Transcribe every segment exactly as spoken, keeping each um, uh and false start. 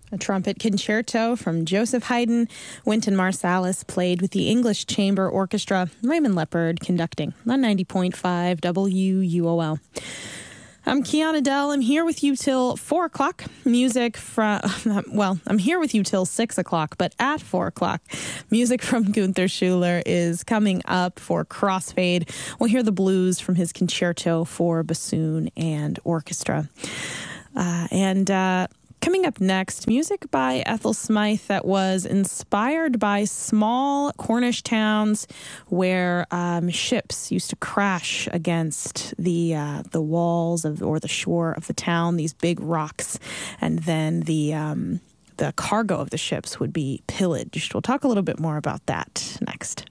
A trumpet concerto from Joseph Haydn. Wynton Marsalis played with the English Chamber Orchestra. Raymond Leopard conducting on ninety point five W U O L. I'm Kiana Dell. I'm here with you till four o'clock. Music from, well, I'm here with you till six o'clock, but at four o'clock, music from Gunther Schuller is coming up for Crossfade. We'll hear the blues from his concerto for bassoon and orchestra. Uh, and, uh, Coming up next, music by Ethel Smythe that was inspired by small Cornish towns where um, ships used to crash against the uh, the walls of or the shore of the town, these big rocks, and then the um, the cargo of the ships would be pillaged. We'll talk a little bit more about that next.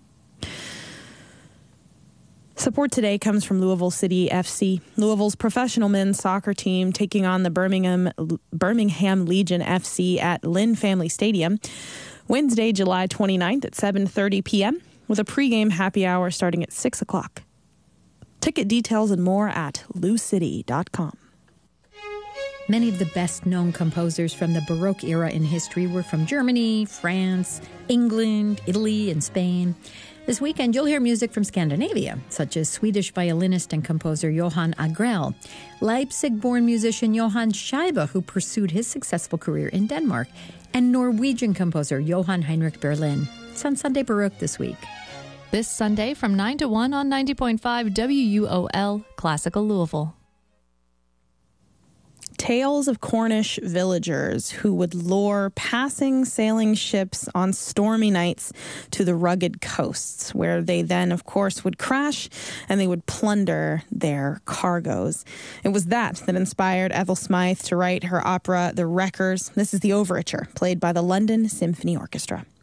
Support today comes from Louisville City F C. Louisville's professional men's soccer team taking on the Birmingham Birmingham Legion F C at Lynn Family Stadium Wednesday, July twenty-ninth at seven thirty p.m. with a pregame happy hour starting at six o'clock. Ticket details and more at lou city dot com. Many of the best-known composers from the Baroque era in history were from Germany, France, England, Italy, and Spain. This weekend, you'll hear music from Scandinavia, such as Swedish violinist and composer Johan Agrell, Leipzig-born musician Johann Scheibe, who pursued his successful career in Denmark, and Norwegian composer Johann Heinrich Berlin. It's on Sunday Baroque this week. This Sunday from nine to one on ninety point five W U O L, Classical Louisville. Tales of Cornish villagers who would lure passing sailing ships on stormy nights to the rugged coasts, where they then, of course, would crash and they would plunder their cargoes. It was that that inspired Ethel Smythe to write her opera, The Wreckers. This is the overture, played by the London Symphony Orchestra.